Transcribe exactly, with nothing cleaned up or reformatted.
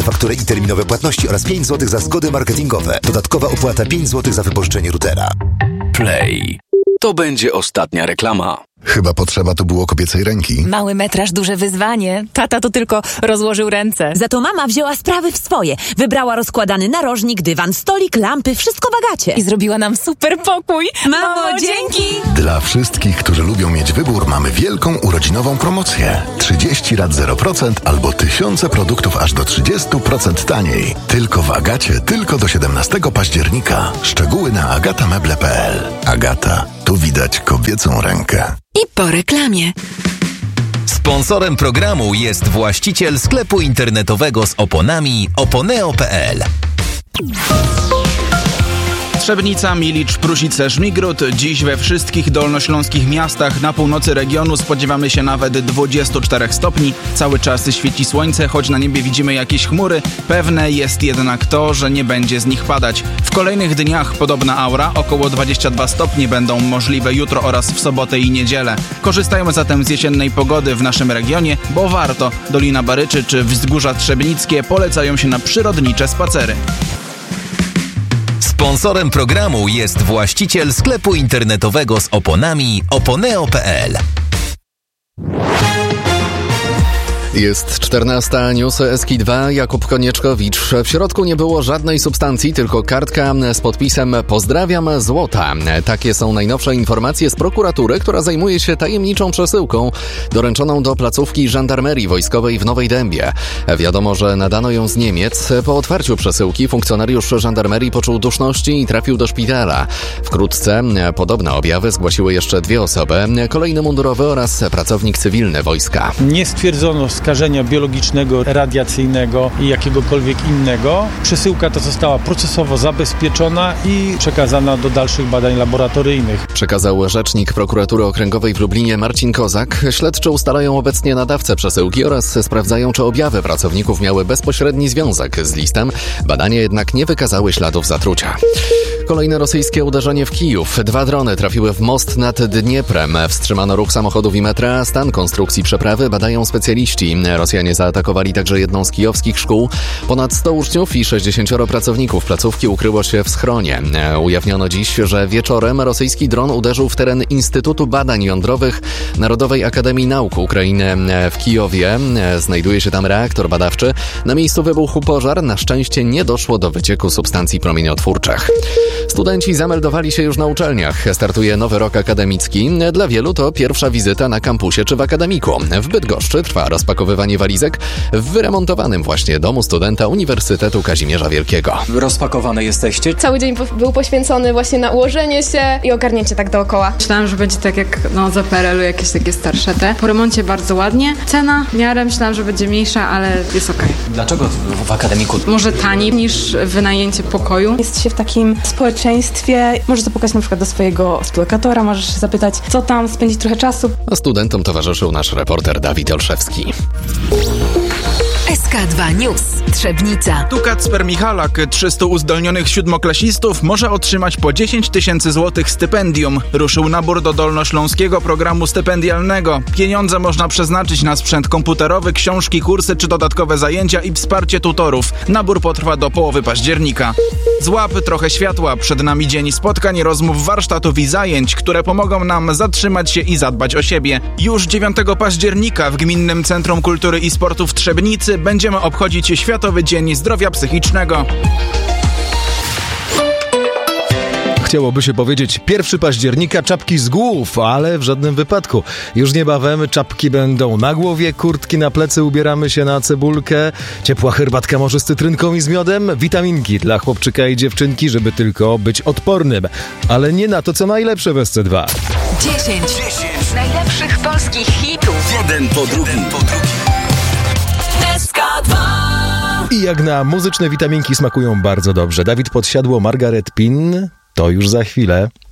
fakturę i terminowe płatności oraz pięć złotych za zgody marketingowe. Dodatkowa opłata pięć złotych za wypożyczenie routera. Play. To będzie ostatnia reklama. Chyba potrzeba tu było kobiecej ręki. Mały metraż, duże wyzwanie. Tata to tylko rozłożył ręce. Za to mama wzięła sprawy w swoje. Wybrała rozkładany narożnik, dywan, stolik, lampy, wszystko w Agacie. I zrobiła nam super pokój. Mamo, dzięki! Dla wszystkich, którzy lubią mieć wybór, mamy wielką urodzinową promocję. trzydzieści rat zero procent albo tysiące produktów aż do trzydzieści procent taniej. Tylko w Agacie, tylko do siedemnastego października. Szczegóły na agatameble kropka p l. Agata, tu widać kobiecą rękę. I po reklamie. Sponsorem programu jest właściciel sklepu internetowego z oponami oponeo kropka p l. Trzebnica, Milicz, Prusice, Żmigród. Dziś we wszystkich dolnośląskich miastach na północy regionu spodziewamy się nawet dwudziestu czterech stopni. Cały czas świeci słońce, choć na niebie widzimy jakieś chmury. Pewne jest jednak to, że nie będzie z nich padać. W kolejnych dniach podobna aura, około dwadzieścia dwa stopnie będą możliwe jutro oraz w sobotę i niedzielę. Korzystajmy zatem z jesiennej pogody w naszym regionie, bo warto. Dolina Baryczy czy Wzgórza Trzebnickie polecają się na przyrodnicze spacery. Sponsorem programu jest właściciel sklepu internetowego z oponami oponeo kropka p l. Jest czternasta, newsy S K dwa, Jakub Konieczkowicz. W środku nie było żadnej substancji, tylko kartka z podpisem "Pozdrawiam Złota". Takie są najnowsze informacje z prokuratury, która zajmuje się tajemniczą przesyłką doręczoną do placówki żandarmerii wojskowej w Nowej Dębie. Wiadomo, że nadano ją z Niemiec. Po otwarciu przesyłki funkcjonariusz żandarmerii poczuł duszności i trafił do szpitala. Wkrótce podobne objawy zgłosiły jeszcze dwie osoby, kolejny mundurowy oraz pracownik cywilny wojska. Nie stwierdzono skażenia biologicznego, radiacyjnego i jakiegokolwiek innego. Przesyłka ta została procesowo zabezpieczona i przekazana do dalszych badań laboratoryjnych. Przekazał rzecznik prokuratury okręgowej w Lublinie Marcin Kozak. Śledczy ustalają obecnie nadawcę przesyłki oraz sprawdzają, czy objawy pracowników miały bezpośredni związek z listem. Badania jednak nie wykazały śladów zatrucia. Kolejne rosyjskie uderzenie w Kijów. Dwa drony trafiły w most nad Dnieprem. Wstrzymano ruch samochodów i metra. Stan konstrukcji przeprawy badają specjaliści. Rosjanie zaatakowali także jedną z kijowskich szkół. Ponad sto uczniów i sześćdziesięcioro pracowników placówki ukryło się w schronie. Ujawniono dziś, że wieczorem rosyjski dron uderzył w teren Instytutu Badań Jądrowych Narodowej Akademii Nauk Ukrainy w Kijowie. Znajduje się tam reaktor badawczy. Na miejscu wybuchł pożar. Na szczęście nie doszło do wycieku substancji promieniotwórczych. Studenci zameldowali się już na uczelniach. Startuje nowy rok akademicki. Dla wielu to pierwsza wizyta na kampusie czy w akademiku. W Bydgoszczy trwa rozpakowywanie walizek w wyremontowanym właśnie domu studenta Uniwersytetu Kazimierza Wielkiego. Rozpakowane jesteście? Cały dzień był poświęcony właśnie na ułożenie się i ogarnięcie tak dookoła. Myślałam, że będzie tak jak no, za P R L u, jakieś takie starsze te. Po remoncie bardzo ładnie. Cena w miarę myślałam, że będzie mniejsza, ale jest okej. Dlaczego w, w akademiku? Może taniej niż wynajęcie pokoju. Jest się w takim społeczeństwie. Możesz zapukać na przykład do swojego współlokatora, możesz zapytać, co tam, spędzić trochę czasu. A studentom towarzyszył nasz reporter Dawid Olszewski. S K dwa News. Trzebnica. Tu Kacper Michalak, trzystu uzdolnionych siódmoklasistów może otrzymać po dziesięć tysięcy złotych stypendium. Ruszył nabór do dolnośląskiego programu stypendialnego. Pieniądze można przeznaczyć na sprzęt komputerowy, książki, kursy czy dodatkowe zajęcia i wsparcie tutorów. Nabór potrwa do połowy października. Złap trochę światła. Przed nami dzień spotkań, rozmów, warsztatów i zajęć, które pomogą nam zatrzymać się i zadbać o siebie. Już dziewiątego października w Gminnym Centrum Kultury i Sportu w Trzebnicy będziemy obchodzić Światowy Dzień Zdrowia Psychicznego. Chciałoby się powiedzieć pierwszego października czapki z głów, ale w żadnym wypadku. Już niebawem czapki będą na głowie, kurtki na plecy, ubieramy się na cebulkę, ciepła herbatka może z cytrynką i z miodem, witaminki dla chłopczyka i dziewczynki, żeby tylko być odpornym. Ale nie na to, co najlepsze w S C dwa. dziesięć najlepszych polskich hitów. Jeden po drugim. S K dwa. I jak na muzyczne witaminki smakują bardzo dobrze. Dawid Podsiadło, Margaret Pin, to już za chwilę.